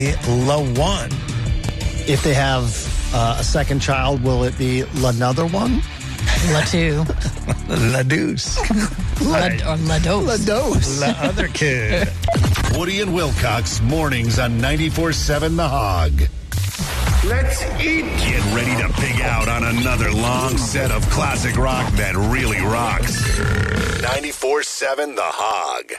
La One. If they have a second child, will it be another one? La Two. La Deuce. Or La Dose. La Dose. La Other Kid. Woody and Wilcox, mornings on 94.7 The Hog. Let's eat. Get ready to pig out on another long set of classic rock that really rocks. 94.7 The Hog.